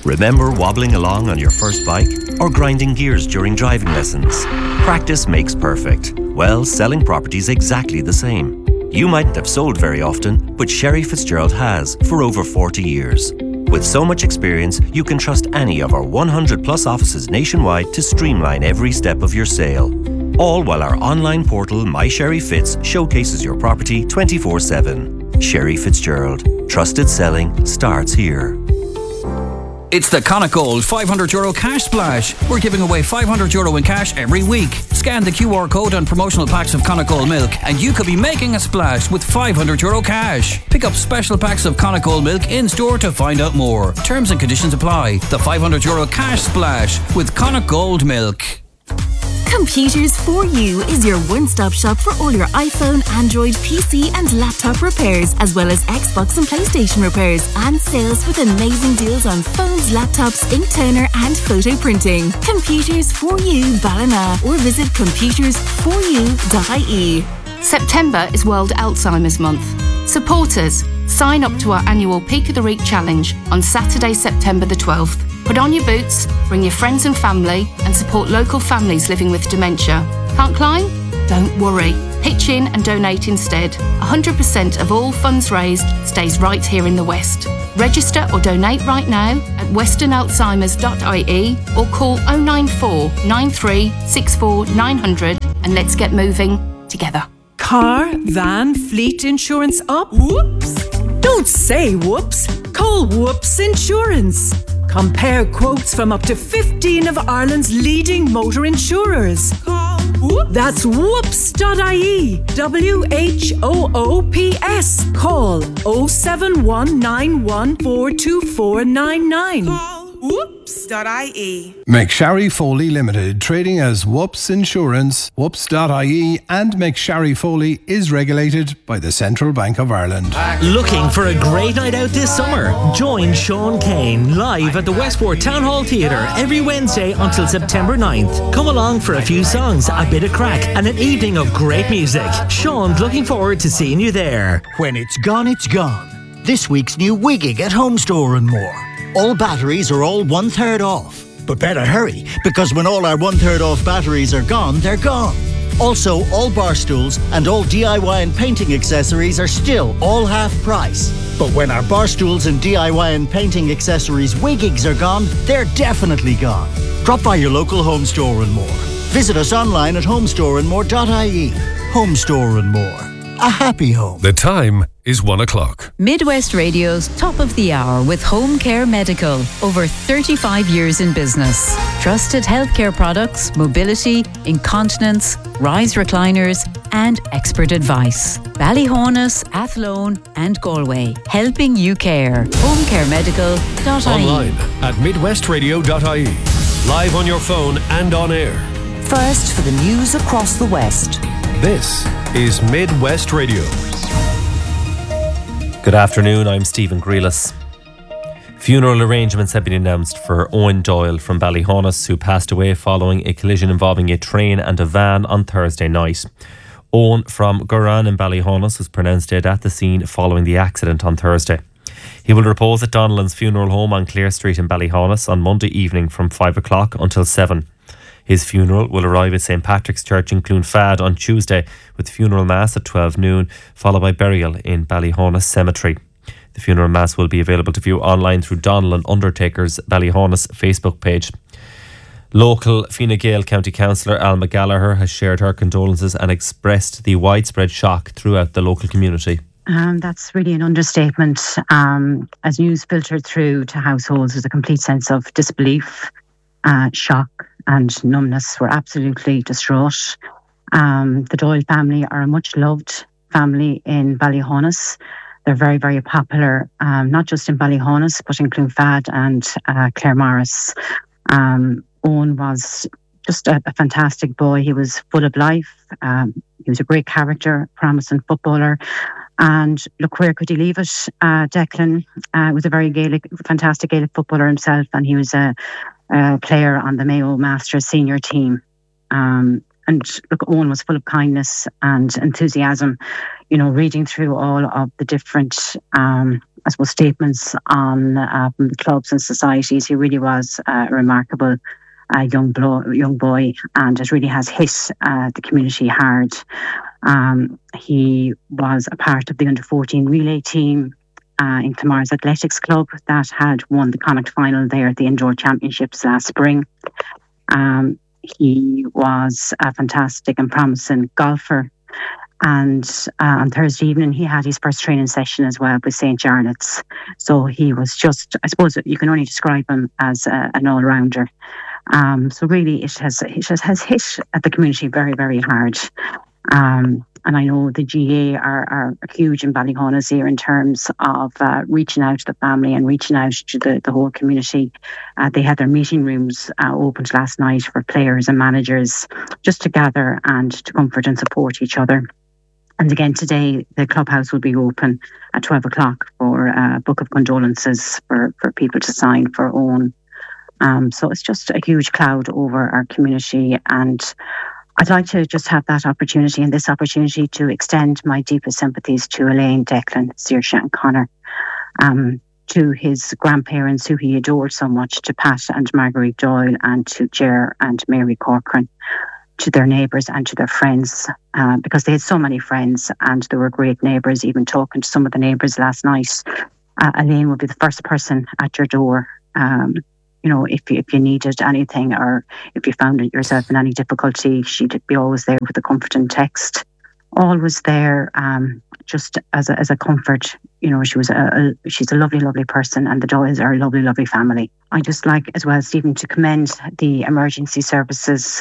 Remember wobbling along on your first bike or grinding gears during driving lessons? Practice makes perfect. Well, selling property's exactly the same. You mightn't have sold very often, but Sherry Fitzgerald has for over 40 years. With so much experience, you can trust any of our 100 plus offices nationwide to streamline every step of your sale. All while our online portal, My Sherry Fitz, showcases your property 24/7. Sherry Fitzgerald. Trusted selling starts here. It's the Connacht Gold €500 cash splash. We're giving away €500 in cash every week. Scan the QR code on promotional packs of Connacht Gold milk and you could be making a splash with €500 cash. Pick up special packs of Connacht Gold milk in store to find out more. Terms and conditions apply. The €500 cash splash with Connacht Gold milk. Computers for You is your one-stop shop for all your iPhone, Android, PC and laptop repairs, as well as Xbox and PlayStation repairs, and sales with amazing deals on phones, laptops, ink toner and photo printing. Computers for You Ballina, or visit computersforyou.ie. September is World Alzheimer's Month. Support us. Sign up to our annual Peak of the Week challenge on Saturday, September the 12th. Put on your boots, bring your friends and family, and support local families living with dementia. Can't climb? Don't worry. Pitch in and donate instead. 100% of all funds raised stays right here in the West. Register or donate right now at westernalzheimers.ie or call 094 93 64 900 and let's get moving together. Car, van, fleet insurance up? Whoops! Don't say whoops. Call Whoops Insurance. Compare quotes from up to 15 of Ireland's leading motor insurers. Call Whoops. That's whoops.ie. WHOOPS. Call 07191424499. Whoops.ie. McSharry Foley Limited, trading as Whoops Insurance, Whoops.ie, and McSharry Foley is regulated by the Central Bank of Ireland. Looking for a great night out this summer? Join Sean Kane live at the Westport Town Hall Theatre every Wednesday until September 9th. Come along for a few songs, a bit of crack, and an evening of great music. Sean's looking forward to seeing you there. When it's gone, it's gone. This week's new Wigging at Home Store and More. All batteries are all 1/3 off. But better hurry, because when all our 1/3 off batteries are gone, they're gone. Also, all bar stools and all DIY and painting accessories are still all half price. But when our bar stools and DIY and painting accessories wiggings are gone, they're definitely gone. Drop by your local Home Store and More. Visit us online at homestoreandmore.ie. Home Store and More. A happy home. The time is 1 o'clock. Midwest Radio's Top of the Hour with Home Care Medical. Over 35 years in business. Trusted healthcare products, mobility, incontinence, rise recliners and expert advice. Ballyhonus, Athlone and Galway. Helping you care. homecaremedical.ie. Online at midwestradio.ie. Live on your phone and on air. First for the news across the West. This is Midwest Radio. Good afternoon, I'm Stephen Grealis. Funeral arrangements have been announced for Owen Doyle from Ballyhonus, who passed away following a collision involving a train and a van on Thursday night. Owen from Goran in Ballyhonus was pronounced dead at the scene following the accident on Thursday. He will repose at Donnellan's funeral home on Clare Street in Ballyhonus on Monday evening from 5 o'clock until 7. His funeral will arrive at St Patrick's Church in Clonfad on Tuesday, with funeral mass at 12 noon, followed by burial in Ballyhonus Cemetery. The funeral mass will be available to view online through Donnellan Undertakers Ballyhonus Facebook page. Local Fine Gael County Councillor Alma Gallagher has shared her condolences and expressed the widespread shock throughout the local community. That's really an understatement. As news filtered through to households, there's a complete sense of disbelief, shock and numbness. We're absolutely distraught. The Doyle family are a much loved family in Ballyhonus. They're very, very popular, not just in Ballyhonus, but in Clonfad and Claremorris. Owen was just a fantastic boy. He was full of life. He was a great character, promising footballer. And look, where could he leave it? Declan was a very fantastic Gaelic footballer himself, and he was a player on the Mayo Masters senior team. And look, Owen was full of kindness and enthusiasm. You know, reading through all of the different I suppose, statements on from the clubs and societies. He really was a remarkable young boy, and it really has hit the community hard. He was a part of the under-14 relay team in Clamars Athletics Club that had won the Connacht final there at the Indoor Championships last spring. He was a fantastic and promising golfer. And on Thursday evening, he had his first training session as well with St. Jarlath's. So he was just, I suppose you can only describe him as an all-rounder. So really, it has hit at the community very, very hard. And I know the GA are huge in Ballyhonus here in terms of reaching out to the family and reaching out to the whole community. They had their meeting rooms opened last night for players and managers just to gather and to comfort and support each other. And again, today, the clubhouse will be open at 12 o'clock for a book of condolences for people to sign for Owen. So it's just a huge cloud over our community. And I'd like to just have that opportunity and this opportunity to extend my deepest sympathies to Elaine, Declan, Saoirse and Connor, to his grandparents who he adored so much, to Pat and Marguerite Doyle, and to Ger and Mary Corcoran, to their neighbours and to their friends, because they had so many friends and they were great neighbours. Even talking to some of the neighbours last night, Elaine would be the first person at your door. If you needed anything or if you found yourself in any difficulty, she'd be always there with a comforting text. Always there, just as a comfort. She's a lovely, lovely person, and the Doyles are a lovely, lovely family. I just like as well, Stephen, to commend the emergency services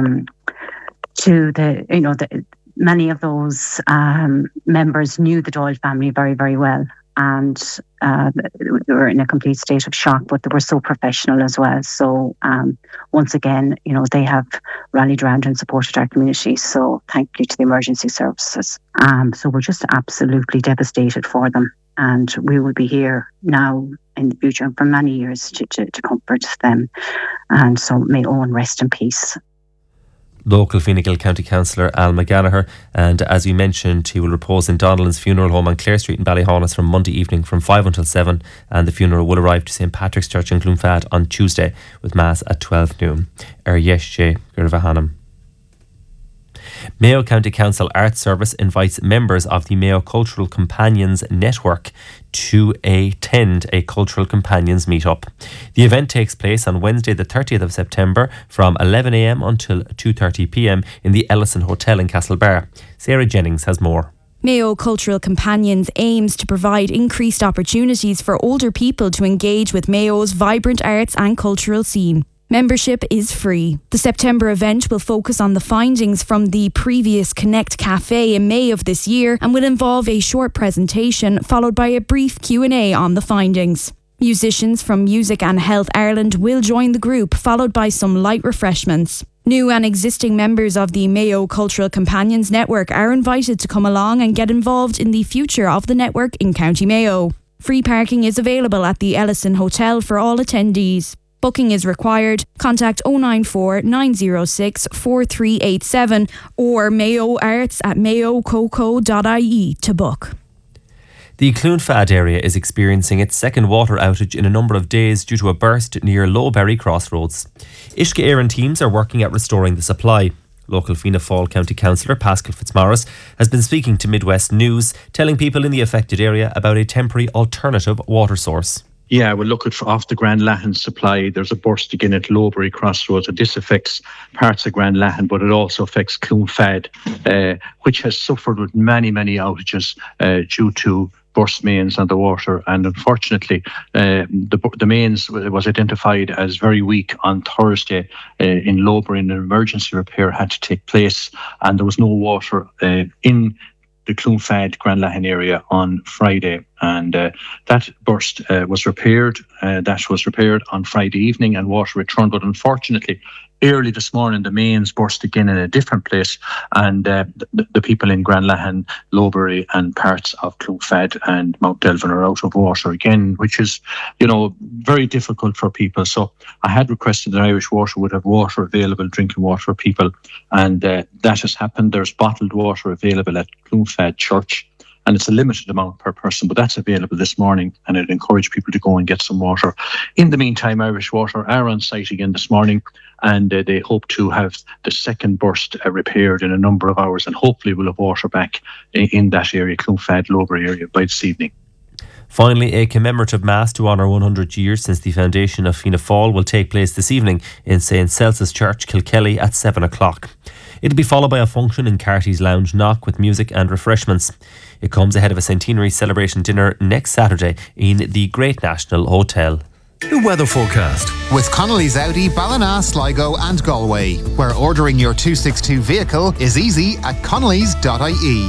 to many of those members knew the Doyle family very, very well. And they were in a complete state of shock, but they were so professional as well. So once again, they have rallied around and supported our community. So thank you to the emergency services. So we're just absolutely devastated for them. And we will be here now in the future and for many years to comfort them. And so may Owen rest in peace. Local Fine Gael County Councillor Al McGallagher, and as we mentioned, he will repose in Donnellan's funeral home on Clare Street in Ballyhonus from Monday evening from 5 until 7, and the funeral will arrive to St. Patrick's Church in Clonfad on Tuesday with Mass at 12 noon. Yeshe Gurvahanam. Mayo County Council Arts Service invites members of the Mayo Cultural Companions Network to attend a Cultural Companions meetup. The event takes place on Wednesday the 30th of September from 11 a.m. until 2:30 p.m. in the Ellison Hotel in Castlebar. Sarah Jennings has more. Mayo Cultural Companions aims to provide increased opportunities for older people to engage with Mayo's vibrant arts and cultural scene. Membership is free. The September event will focus on the findings from the previous Connect Cafe in May of this year and will involve a short presentation followed by a brief Q&A on the findings. Musicians from Music and Health Ireland will join the group, followed by some light refreshments. New and existing members of the Mayo Cultural Companions Network are invited to come along and get involved in the future of the network in County Mayo. Free parking is available at the Ellison Hotel for all attendees. Booking is required. Contact 094 906 4387 or mayoarts@mayococo.ie to book. The Clonfad area is experiencing its second water outage in a number of days due to a burst near Lowberry Crossroads. Uisce Éireann teams are working at restoring the supply. Local Fianna Fáil County Councillor Pascal Fitzmaurice has been speaking to Midwest News, telling people in the affected area about a temporary alternative water source. Yeah, we'll look at off the Grand Lahan supply. There's a burst again at Lowberry Crossroads, and this affects parts of Grand Lahan, but it also affects Clonfad, which has suffered with many outages due to burst mains on the water. And unfortunately, the mains was identified as very weak on Thursday in Lowberry, and an emergency repair had to take place, and there was no water in the Clonfad Grand Lahan area on Friday, and that burst was repaired. That was repaired on Friday evening, and water returned. But unfortunately, early this morning, the mains burst again in a different place, and the people in Grand Lahan, Lowberry, and parts of Clonfad and Mount Delvin are out of water again, which is, very difficult for people. So I had requested that Irish Water would have water available, drinking water for people, and that has happened. There's bottled water available at Clonfad Church, and it's a limited amount per person, but that's available this morning, and I'd encourage people to go and get some water. In the meantime, Irish Water are on site again this morning, and they hope to have the second burst repaired in a number of hours, and hopefully we'll have water back in that area, Clonfad, Loughborough area, by this evening. Finally, a commemorative Mass to honour 100 years since the foundation of Fianna Fáil will take place this evening in St Celsus Church, Kilkelly at 7 o'clock. It'll be followed by a function in Carty's Lounge Knock with music and refreshments. It comes ahead of a centenary celebration dinner next Saturday in the Great National Hotel. The weather forecast with Connolly's Audi, Ballina, Sligo and Galway, where ordering your 262 vehicle is easy at connolly's.ie.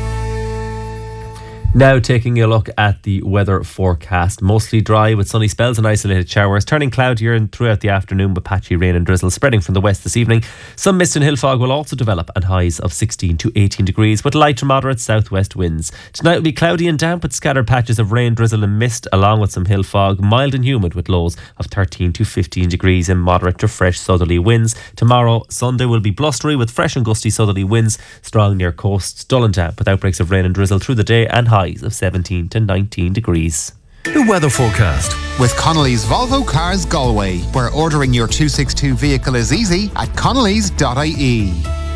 Now taking a look at the weather forecast. Mostly dry with sunny spells and isolated showers, turning cloudier and throughout the afternoon with patchy rain and drizzle spreading from the west this evening. Some mist and hill fog will also develop at highs of 16 to 18 degrees with light to moderate southwest winds. Tonight will be cloudy and damp with scattered patches of rain, drizzle and mist along with some hill fog, mild and humid with lows of 13 to 15 degrees and moderate to fresh southerly winds. Tomorrow, Sunday, will be blustery with fresh and gusty southerly winds, strong near coasts, dull and damp with outbreaks of rain and drizzle through the day and highs of 17 to 19 degrees. The weather forecast with Connolly's Volvo Cars Galway, where ordering your 262 vehicle is easy at connolly's.ie.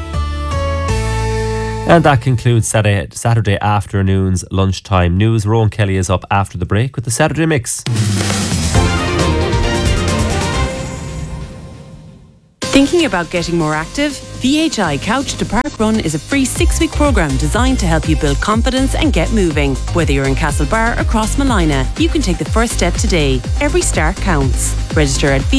And that concludes Saturday afternoon's lunchtime news. Rowan Kelly is up after the break with the Saturday Mix. Thinking about getting more active? VHI Couch to Park Run is a free 6-week programme designed to help you build confidence and get moving. Whether you're in Castlebar or Crossmalina, you can take the first step today. Every start counts. Register at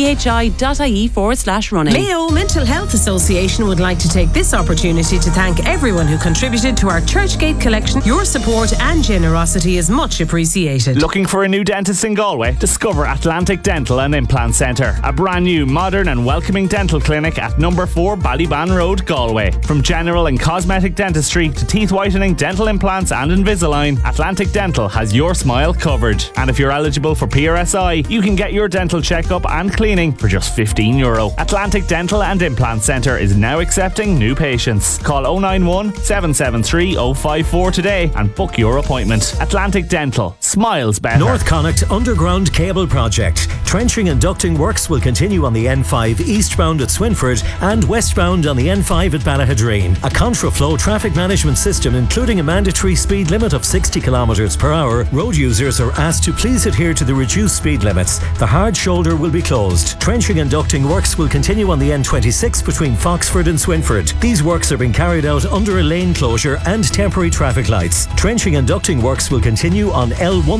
vhi.ie/running. Mayo Mental Health Association would like to take this opportunity to thank everyone who contributed to our Churchgate collection. Your support and generosity is much appreciated. Looking for a new dentist in Galway? Discover Atlantic Dental and Implant Centre, a brand new, modern and welcoming dental clinic at number 4 Ballyban Road, Galway. From general and cosmetic dentistry to teeth whitening, dental implants and Invisalign, Atlantic Dental has your smile covered. And if you're eligible for PRSI, you can get your dental checkup and cleaning for just €15. Atlantic Dental and Implant Centre is now accepting new patients. Call 091 773 054 today and book your appointment. Atlantic Dental. Smiles better. North Connacht Underground Cable Project. Trenching and ducting works will continue on the N5 eastbound at Swinford and westbound on the N5 at Ballahadreen. A contraflow traffic management system including a mandatory speed limit of 60 km per hour. Road users are asked to please adhere to the reduced speed limits. The hard shoulder will be closed. Trenching and ducting works will continue on the N26 between Foxford and Swinford. These works are being carried out under a lane closure and temporary traffic lights. Trenching and ducting works will continue on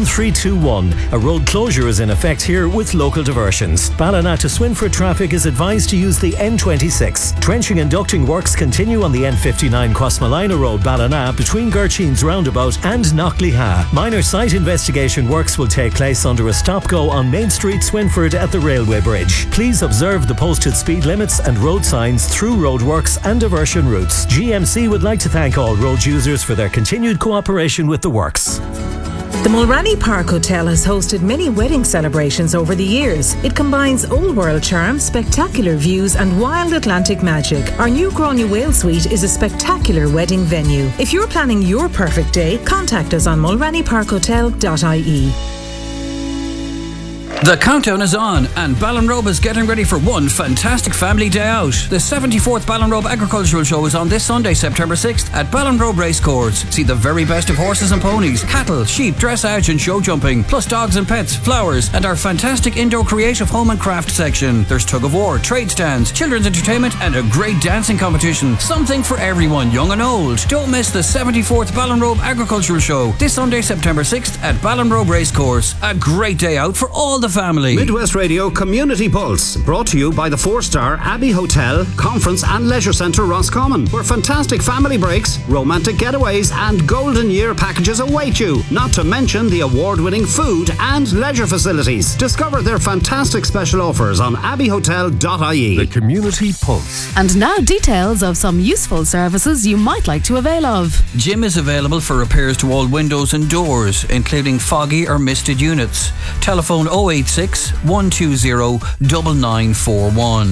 L1321. A road closure is in effect here with local diversions. Ballina to Swinford traffic is advised to use the N26. Trenching and ducting works continue on the N59 Crossmalina Road, Ballina, between Gertcheen's Roundabout and Knockleyha. Minor site investigation works will take place under a stop-go on Main Street, Swinford at the railway bridge. Please observe the posted speed limits and road signs through roadworks and diversion routes. GMC would like to thank all road users for their continued cooperation with the works. The Mulranny Park Hotel has hosted many wedding celebrations over the years. It combines old world charm, spectacular views and wild Atlantic magic. Our new Gráinne Whale Suite is a spectacular wedding venue. If you're planning your perfect day, contact us on mulrannyparkhotel.ie. The countdown is on and Ballinrobe is getting ready for one fantastic family day out. The 74th Ballinrobe Agricultural Show is on this Sunday, September 6th at Ballinrobe Racecourse. See the very best of horses and ponies, cattle, sheep, dressage and show jumping, plus dogs and pets, flowers and our fantastic indoor creative home and craft section. There's tug of war, trade stands, children's entertainment and a great dancing competition. Something for everyone, young and old. Don't miss the 74th Ballinrobe Agricultural Show this Sunday, September 6th at Ballinrobe Racecourse. A great day out for all the family. Midwest Radio Community Pulse, brought to you by the 4-star Abbey Hotel, Conference and Leisure Centre Roscommon, where fantastic family breaks, romantic getaways and golden year packages await you, not to mention the award-winning food and leisure facilities. Discover their fantastic special offers on abbeyhotel.ie. The Community Pulse. And now details of some useful services you might like to avail of. Jim is available for repairs to all windows and doors, including foggy or misted units. Telephone 086 120 9941.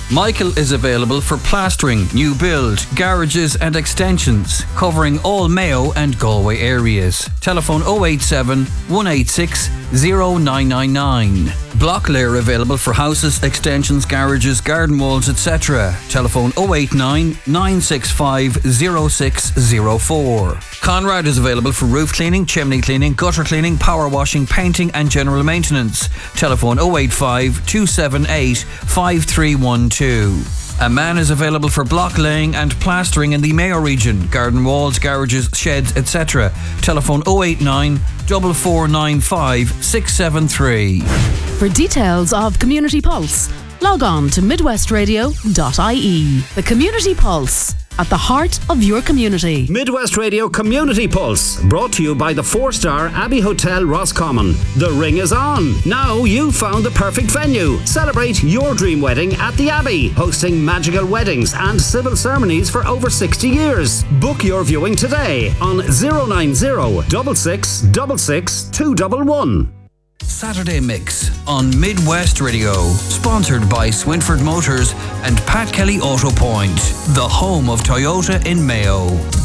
Michael is available for plastering, new build, garages and extensions, covering all Mayo and Galway areas. Telephone 087 186 0999. Block layer available for houses, extensions, garages, garden walls, etc. Telephone 089 965 0604. Conrad is available for roof cleaning, chimney cleaning, gutter cleaning, power washing, painting and general maintenance. Telephone 085 278 5312. A man is available for block laying and plastering in the Mayo region, garden walls, garages, sheds, etc. Telephone 089 4495 673. For details of Community Pulse, log on to midwestradio.ie. The Community Pulse, at the heart of your community. Midwest Radio Community Pulse, brought to you by the 4-star Abbey Hotel Roscommon. The ring is on. Now you've found the perfect venue. Celebrate your dream wedding at the Abbey, hosting magical weddings and civil ceremonies for over 60 years. Book your viewing today on 090 66 66 211. Saturday Mix on Midwest Radio, sponsored by Swinford Motors and Pat Kelly Auto Point, the home of Toyota in Mayo.